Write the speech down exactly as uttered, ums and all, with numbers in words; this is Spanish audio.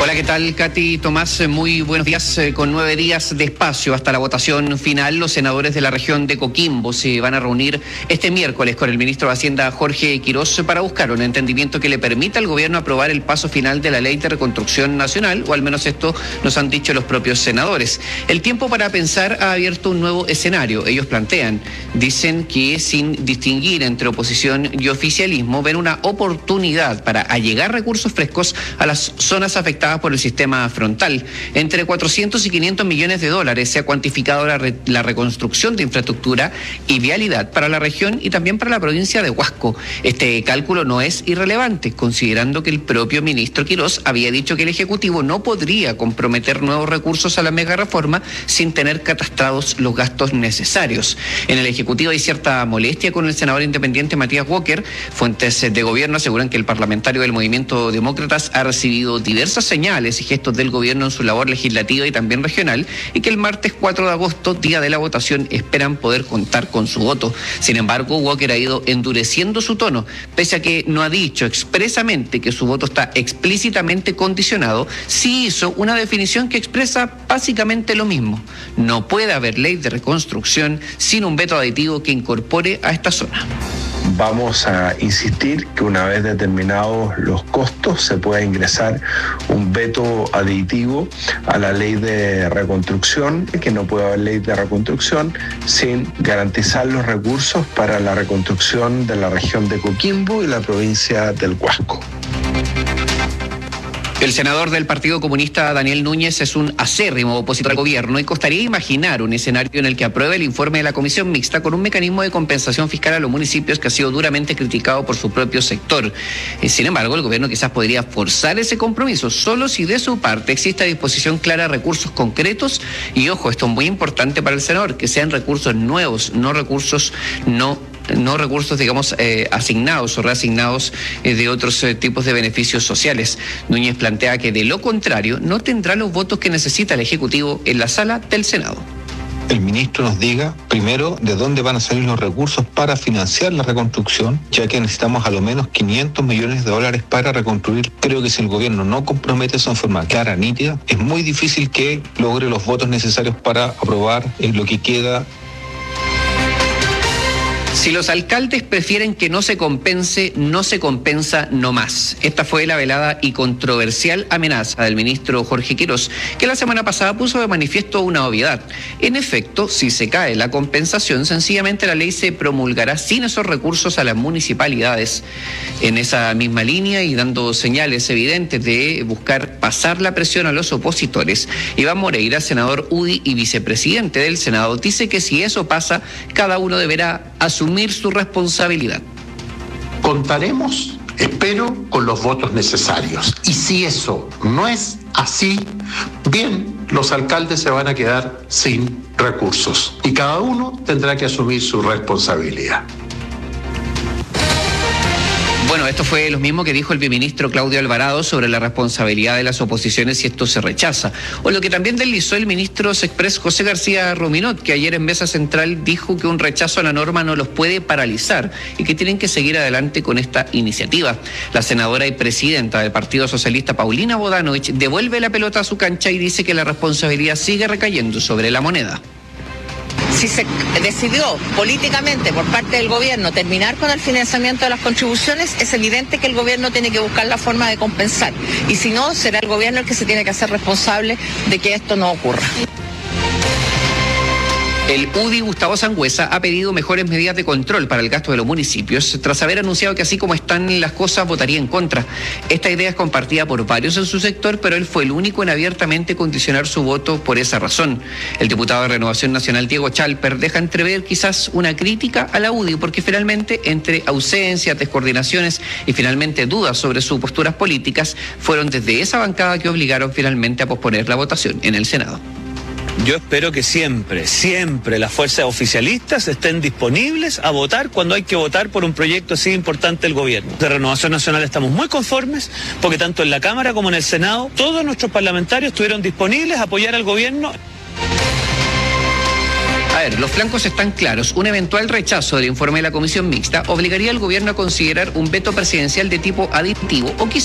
Hola, ¿qué tal, Katy Tomás? Muy buenos días. Con nueve días de espacio hasta la votación final, los senadores de la región de Coquimbo se van a reunir este miércoles con el ministro de Hacienda, Jorge Quirós, para buscar un entendimiento que le permita al gobierno aprobar el paso final de la Ley de Reconstrucción Nacional, o al menos esto nos han dicho los propios senadores. El tiempo para pensar ha abierto un nuevo escenario. Ellos plantean, dicen que sin distinguir entre oposición y oficialismo, ven una oportunidad para allegar recursos frescos a las zonas afectadas por el sistema frontal. Entre cuatrocientos y quinientos millones de dólares se ha cuantificado la, re, la reconstrucción de infraestructura y vialidad para la región y también para la provincia de Huasco. Este cálculo no es irrelevante, considerando que el propio ministro Quirós había dicho que el Ejecutivo no podría comprometer nuevos recursos a la mega reforma sin tener catastrados los gastos necesarios. En el Ejecutivo hay cierta molestia con el senador independiente Matías Walker. Fuentes de gobierno aseguran que el parlamentario del Movimiento Demócratas ha recibido diversas señales y gestos del gobierno en su labor legislativa y también regional, y que el martes cuatro de agosto, día de la votación, esperan poder contar con su voto. Sin embargo, Walker ha ido endureciendo su tono, pese a que no ha dicho expresamente que su voto está explícitamente condicionado. Sí hizo una definición que expresa básicamente lo mismo: no puede haber ley de reconstrucción sin un veto aditivo que incorpore a esta zona. Vamos a insistir que una vez determinados los costos se pueda ingresar un veto aditivo a la ley de reconstrucción, que no puede haber ley de reconstrucción sin garantizar los recursos para la reconstrucción de la región de Coquimbo y la provincia del Huasco. El senador del Partido Comunista, Daniel Núñez, es un acérrimo opositor al gobierno y costaría imaginar un escenario en el que apruebe el informe de la Comisión Mixta con un mecanismo de compensación fiscal a los municipios que ha sido duramente criticado por su propio sector. Sin embargo, el gobierno quizás podría forzar ese compromiso solo si de su parte existe a disposición clara recursos concretos y, ojo, esto es muy importante para el senador, que sean recursos nuevos, no recursos no no recursos, digamos, eh, asignados o reasignados eh, de otros eh, tipos de beneficios sociales. Núñez plantea que, de lo contrario, no tendrá los votos que necesita el Ejecutivo en la sala del Senado. El ministro nos diga, primero, de dónde van a salir los recursos para financiar la reconstrucción, ya que necesitamos a lo menos quinientos millones de dólares para reconstruir. Creo que si el gobierno no compromete eso en forma clara, nítida, es muy difícil que logre los votos necesarios para aprobar eh, lo que queda. Si los alcaldes prefieren que no se compense, no se compensa no más. Esta fue la velada y controversial amenaza del ministro Jorge Quirós, que la semana pasada puso de manifiesto una obviedad. En efecto, si se cae la compensación, sencillamente la ley se promulgará sin esos recursos a las municipalidades. En esa misma línea y dando señales evidentes de buscar pasar la presión a los opositores, Iván Moreira, senador U D I y vicepresidente del Senado, dice que si eso pasa, cada uno deberá asumir su responsabilidad. Contaremos, espero, con los votos necesarios. Y si eso no es así, bien, los alcaldes se van a quedar sin recursos. Y cada uno tendrá que asumir su responsabilidad. Bueno, esto fue lo mismo que dijo el viceministro Claudio Alvarado sobre la responsabilidad de las oposiciones si esto se rechaza. O lo que también deslizó el ministro Sexpress José García Ruminot, que ayer en Mesa Central dijo que un rechazo a la norma no los puede paralizar y que tienen que seguir adelante con esta iniciativa. La senadora y presidenta del Partido Socialista, Paulina Bodanovich, devuelve la pelota a su cancha y dice que la responsabilidad sigue recayendo sobre la moneda. Si se decidió políticamente por parte del gobierno terminar con el financiamiento de las contribuciones, es evidente que el gobierno tiene que buscar la forma de compensar. Y si no, será el gobierno el que se tiene que hacer responsable de que esto no ocurra. El U D I Gustavo Sangüesa ha pedido mejores medidas de control para el gasto de los municipios, tras haber anunciado que así como están las cosas votaría en contra. Esta idea es compartida por varios en su sector, pero él fue el único en abiertamente condicionar su voto por esa razón. El diputado de Renovación Nacional, Diego Chalper, deja entrever quizás una crítica a la U D I, porque finalmente, entre ausencias, descoordinaciones y finalmente dudas sobre sus posturas políticas, fueron desde esa bancada que obligaron finalmente a posponer la votación en el Senado. Yo espero que siempre, siempre las fuerzas oficialistas estén disponibles a votar cuando hay que votar por un proyecto así importante del gobierno. De Renovación Nacional estamos muy conformes porque tanto en la Cámara como en el Senado todos nuestros parlamentarios estuvieron disponibles a apoyar al gobierno. A ver, los flancos están claros. Un eventual rechazo del informe de la Comisión Mixta obligaría al gobierno a considerar un veto presidencial de tipo aditivo o quizás